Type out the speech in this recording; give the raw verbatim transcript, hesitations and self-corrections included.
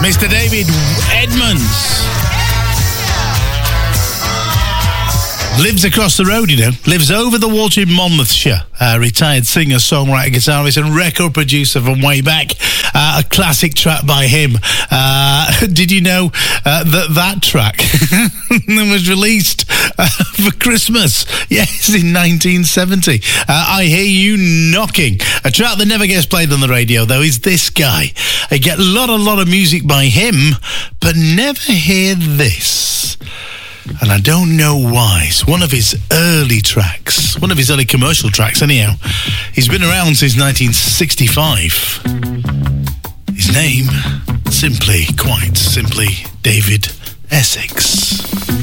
Mister David Edmonds. Lives across the road, you know. Lives over the water in Monmouthshire. Uh, retired singer, songwriter, guitarist and record producer from way back. Uh, a classic track by him. Uh, did you know uh, that that track was released uh, for Christmas? Yes, in nineteen seventy. Uh, I Hear You Knocking. A track that never gets played on the radio, though, is this guy. I get a lot, a lot of music by him, but never hear this. And I don't know why. It's one of his early tracks. One of his early commercial tracks, anyhow. He's been around since nineteen sixty-five. His name, simply, quite simply, David Essex.